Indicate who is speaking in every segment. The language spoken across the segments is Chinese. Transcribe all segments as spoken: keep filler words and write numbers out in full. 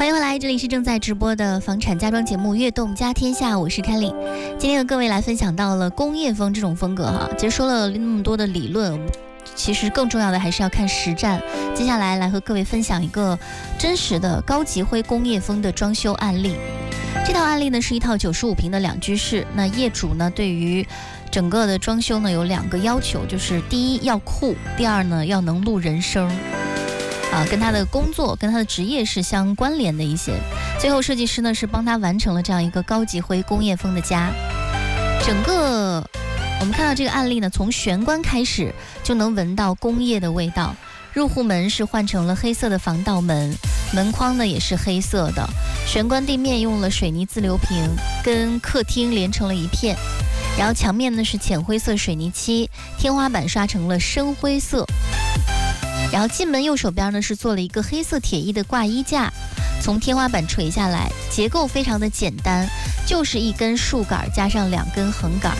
Speaker 1: 欢迎回来，这里是正在直播的房产家装节目《悦动家天下》，我是 Kelly。今天和各位来分享到了工业风这种风格哈，其实说了那么多的理论，其实更重要的还是要看实战。接下来来和各位分享一个真实的高级灰工业风的装修案例。这套案例呢是一套九十五平的两居室，那业主呢对于整个的装修呢有两个要求，就是第一要酷，第二呢要能录人声。啊，跟他的工作、跟他的职业是相关联的一些。最后，设计师呢是帮他完成了这样一个高级灰工业风的家。整个我们看到这个案例呢，从玄关开始就能闻到工业的味道。入户门是换成了黑色的防盗门，门框呢也是黑色的。玄关地面用了水泥自流平，跟客厅连成了一片。然后墙面呢是浅灰色水泥漆，天花板刷成了深灰色。然后进门右手边呢是做了一个黑色铁艺的挂衣架，从天花板垂下来，结构非常的简单，就是一根竖杆加上两根横杆。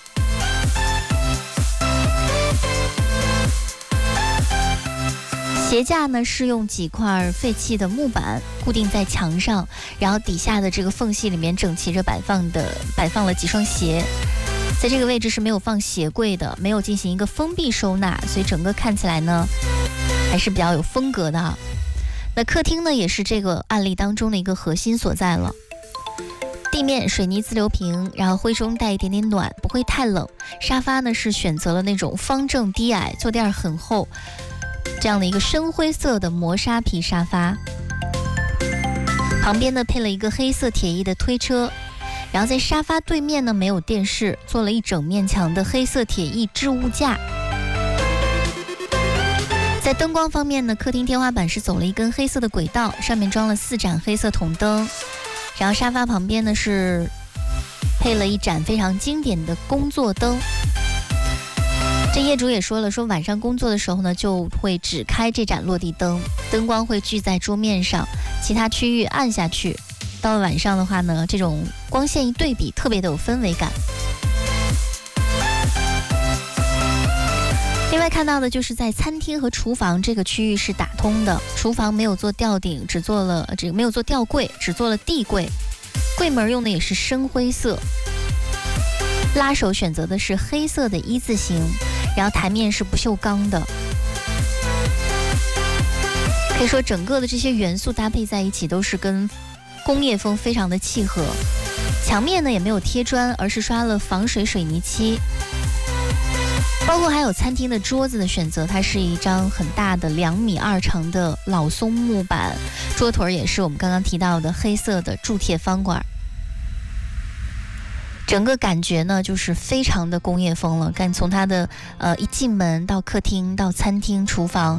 Speaker 1: 鞋架呢是用几块废弃的木板固定在墙上，然后底下的这个缝隙里面整齐着摆放的摆放了几双鞋。在这个位置是没有放鞋柜的，没有进行一个封闭收纳，所以整个看起来呢还是比较有风格的啊。那客厅呢也是这个案例当中的一个核心所在了。地面水泥自流平，然后灰中带一点点暖，不会太冷。沙发呢是选择了那种方正低矮，坐垫很厚，这样的一个深灰色的磨砂皮沙发。旁边呢配了一个黑色铁艺的推车。然后在沙发对面呢没有电视，做了一整面墙的黑色铁艺置物架。在灯光方面呢，客厅天花板是走了一根黑色的轨道，上面装了四盏黑色筒灯。然后沙发旁边呢是配了一盏非常经典的工作灯。这业主也说了，说晚上工作的时候呢就会只开这盏落地灯，灯光会聚在桌面上，其他区域暗下去。到了晚上的话呢，这种光线一对比，特别的有氛围感。另外看到的就是在餐厅和厨房这个区域是打通的，厨房没有做吊顶，只做了这个没有做吊柜，只做了地柜，柜门用的也是深灰色，拉手选择的是黑色的一字形，然后台面是不锈钢的。可以说整个的这些元素搭配在一起都是跟工业风非常的契合。墙面呢也没有贴砖，而是刷了防水水泥漆。包括还有餐厅的桌子的选择，它是一张很大的两米二长的老松木板，桌腿也是我们刚刚提到的黑色的铸铁方管。整个感觉呢就是非常的工业风了，看从它的呃一进门到客厅到餐厅厨房。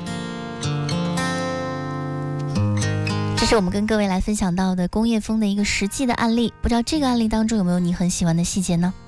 Speaker 1: 这是我们跟各位来分享到的工业风的一个实际的案例，不知道这个案例当中有没有你很喜欢的细节呢？